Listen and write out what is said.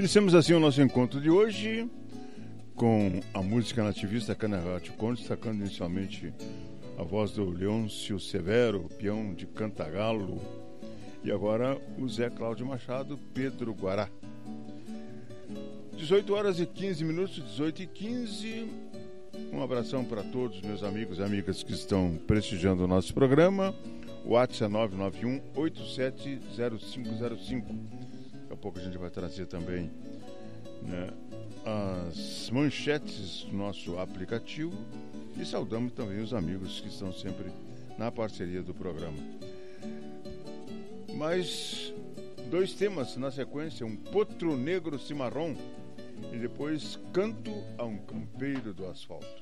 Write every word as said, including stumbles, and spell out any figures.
Iniciamos assim o nosso encontro de hoje com a música nativista Canarate Conde, destacando inicialmente a voz do Leôncio Severo, peão de Cantagalo, e agora o Zé Cláudio Machado, Pedro Guará. dezoito horas e quinze minutos, dezoito e quinze. Um abração para todos meus amigos e amigas que estão prestigiando o nosso programa. O WhatsApp é nove nove um, oito sete zero cinco zero cinco. Daqui a pouco a gente vai trazer também, né, as manchetes do nosso aplicativo e saudamos também os amigos que estão sempre na parceria do programa. Mais dois temas na sequência: um Potro Negro Cimarrão e depois Canto a um Campeiro do Asfalto.